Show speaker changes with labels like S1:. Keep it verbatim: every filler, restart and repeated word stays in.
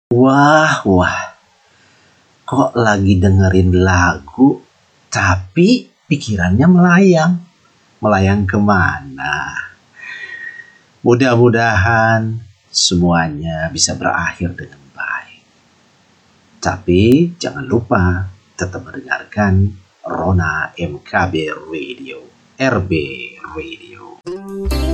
S1: Wah, wah, kok lagi dengerin lagu, tapi pikirannya melayang. Melayang kemana? Mudah-mudahan semuanya bisa berakhir dengan baik. Tapi jangan lupa tetap mendengarkan Rona M K B Radio, R B Radio.